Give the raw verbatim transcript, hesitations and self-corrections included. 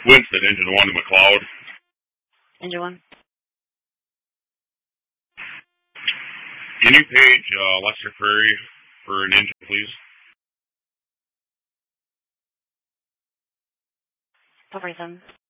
Winston, engine one to McLeod. Engine one. Can you page uh, Lester Prairie for an engine, please? twelve forty-seven.